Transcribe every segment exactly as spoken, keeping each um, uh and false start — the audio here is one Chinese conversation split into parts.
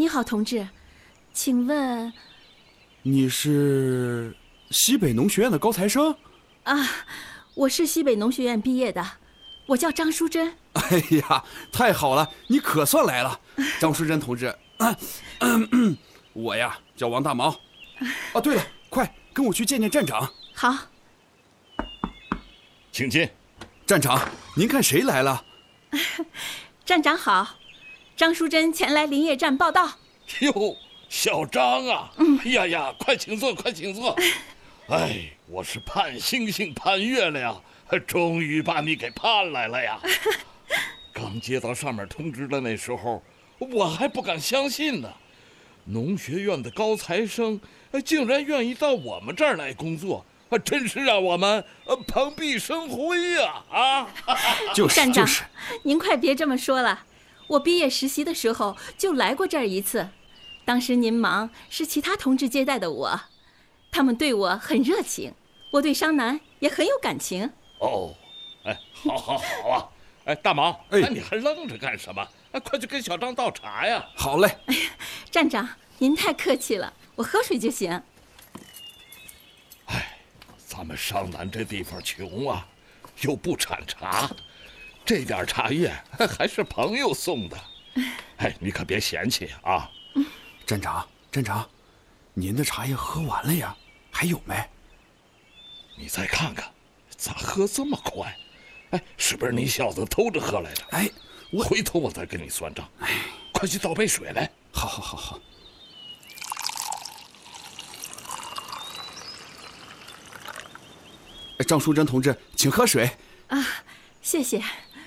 你好，同志，请问你是西北农学院的高材生？ 啊，我是西北农学院毕业的，我叫张淑珍。 哎呀，太好了，你可算来了，张淑珍同志。啊嗯嗯、我呀叫王大毛。啊，对了，快跟我去见见站长。 好， 请进。 站长，您看谁来了？ 站长好，张淑珍前来林业站报道。 哟，小张啊， 嗯、 哎呀呀，快请坐，快请坐。哎，我是盼星星盼月亮，终于把你给盼来了呀。刚接到上面通知的那时候，我还不敢相信呢。农学院的高材生竟然愿意到我们这儿来工作，真是让我们蓬荜生辉呀！啊， 就是站长， 就是， 您快别这么说了。我毕业实习的时候就来过这儿一次，当时您忙，是其他同志接待的我，他们对我很热情，我对商南也很有感情。 哦，哎，好好好啊！哎，大毛，哎，你还愣着干什么？哎，快去跟小张倒茶呀！ 好嘞。 哎呀，站长，您太客气了，我喝水就行。 哎，咱们商南这地方穷啊，又不产茶，这点茶叶还是朋友送的。哎，你可别嫌弃啊。 站长，站长，您的茶叶喝完了呀？还有没？ 你再看看，咋喝这么快？哎，是不是你小子偷着喝来的？ 哎，我回头我再跟你算账。哎，快去倒杯水来。 好，好，好，好。张淑珍同志，请喝水。 啊，谢谢。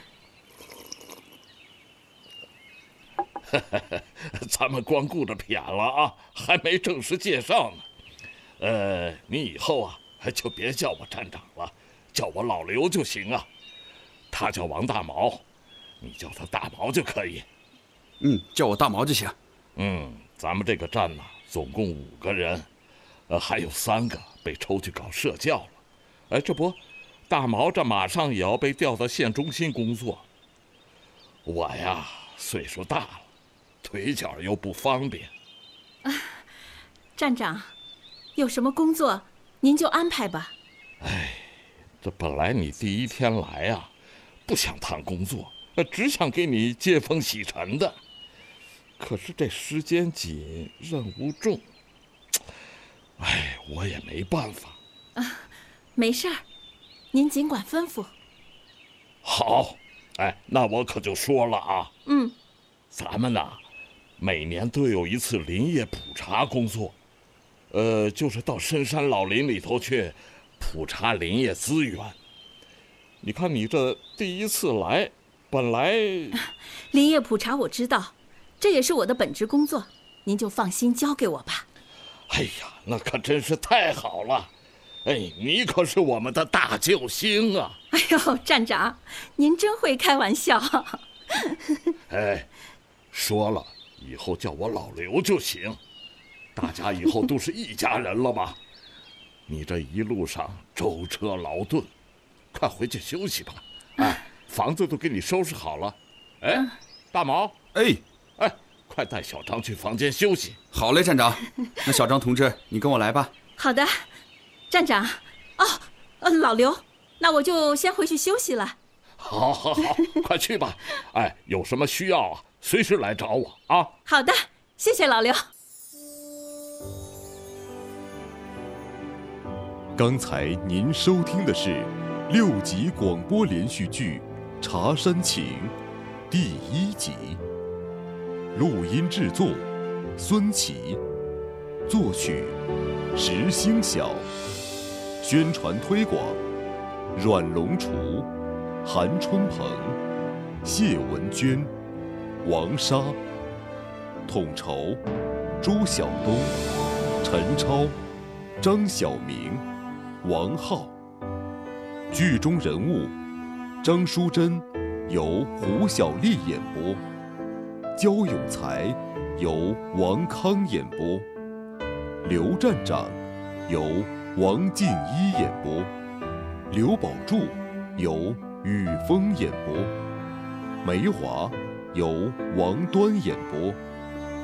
咱们光顾着谝了啊，还没正式介绍呢。呃，你以后啊，就别叫我站长了，叫我老刘就行啊。他叫王大毛，你叫他大毛就可以。 嗯，叫我大毛就行。 嗯，咱们这个站呢，总共五个人，呃，还有三个被抽去搞社教了。哎，这不，大毛这马上也要被调到县中心工作。我呀，岁数大了，腿脚又不方便。 啊，站长，有什么工作您就安排吧。 哎，这本来你第一天来啊，不想谈工作，只想给你接风洗尘的。可是这时间紧，任务重，哎，我也没办法。 啊，没事儿，您尽管吩咐。 好，哎，那我可就说了啊。 嗯， 咱们呐，每年都有一次林业普查工作，呃，就是到深山老林里头去普查林业资源。你看你这第一次来，本来林业普查我知道，这也是我的本职工作，您就放心交给我吧。 哎呀，那可真是太好了！哎，你可是我们的大救星啊！ 哎呦，站长，您真会开玩笑。 哎，说了，以后叫我老刘就行，大家以后都是一家人了吧？你这一路上舟车劳顿，快回去休息吧。哎，房子都给你收拾好了。哎，大毛， 哎哎，快带小张去房间休息。 好嘞，站长。那小张同志，你跟我来吧。 好的，站长。哦，呃，老刘，那我就先回去休息了。 好，好，好，快去吧。哎，有什么需要啊，随时来找我啊。 好的，谢谢老刘。 刚才您收听的是六集广播连续剧《茶山情》第一集，录音制作孙琦，作曲石星晓，宣传推广阮龙厨、韩春鹏、谢文娟、王莎，统筹朱晓东、陈超、张晓明、王浩。剧中人物张淑珍由胡小丽演播，焦永才由王康演播，刘站长由王静一演播，刘宝柱由雨峰演播，梅华由王端演播，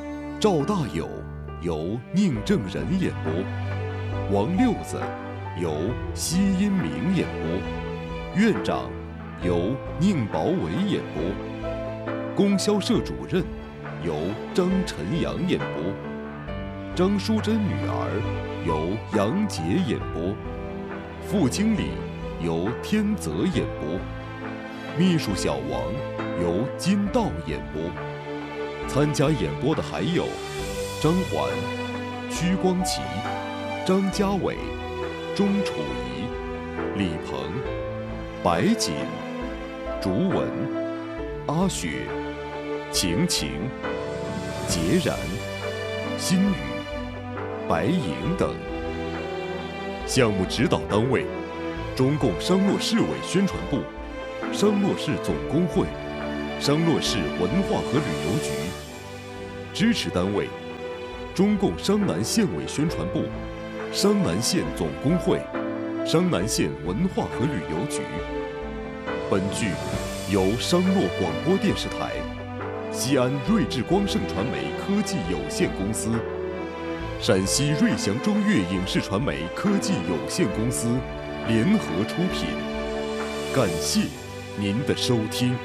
赵大友由宁正仁演播，王六子由西音明演播，院长由宁宝伟演播，供销社主任由张晨阳演播，张淑珍女儿由杨洁演播，副经理由天泽演播，秘书小王由金道演播。参加演播的还有张环、屈光奇、张家伟、钟楚怡、李鹏、白锦、竹文、阿雪、晴晴、孑然、心雨、白莹等。项目指导单位：中共商洛市委宣传部、商洛市总工会、商洛市文化和旅游局。支持单位：中共商南县委宣传部、商南县总工会、商南县文化和旅游局。本剧由商洛广播电视台、西安瑞智光盛传媒科技有限公司、陕西瑞祥中粤影视传媒科技有限公司联合出品。感谢您的收听。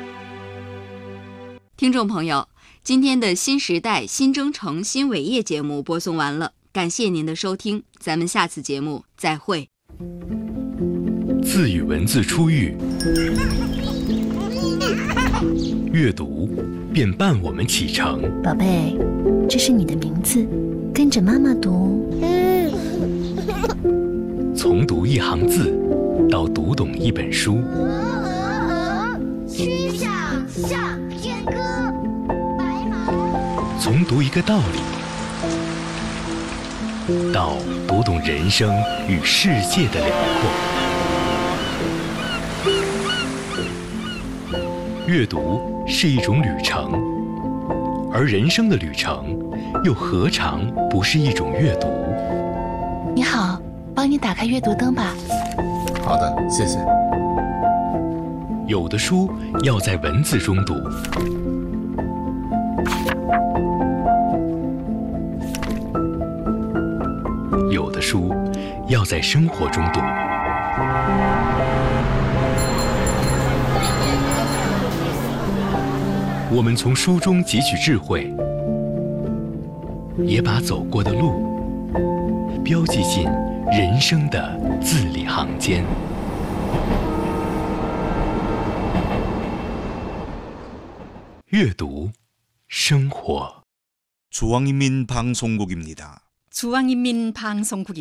听众朋友，今天的新时代新征程新伟业节目播送完了，感谢您的收听，咱们下次节目再会。 字与文字初遇，阅读便伴我们启程。 宝贝，这是你的名字，跟着妈妈读。 从读一行字到读懂一本书， 曲项向天歌，白马。 从读一个道理到读懂人生与世界的辽阔。阅读是一种旅程，而人生的旅程又何尝不是一种阅读？ 你好，帮你打开阅读灯吧。 好的，谢谢。 有的书要在文字中读，有的书要在生活中读。我们从书中汲取智慧，也把走过的路标记进人生的字里行间。阅读，生活。 중앙인민방송국입니다. 중앙인민방송국입니다.